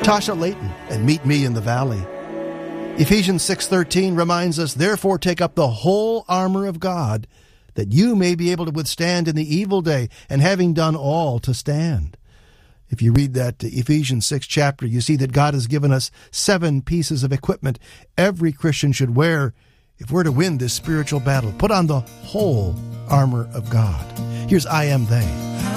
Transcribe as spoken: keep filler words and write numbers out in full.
Tasha Layton and Meet Me in the Valley. Ephesians six thirteen reminds us, therefore take up the whole armor of God, that you may be able to withstand in the evil day, and having done all, to stand. If you read that Ephesians six chapter, you see that God has given us seven pieces of equipment every Christian should wear if we're to win this spiritual battle. Put on the whole armor of God. Here's I Am They.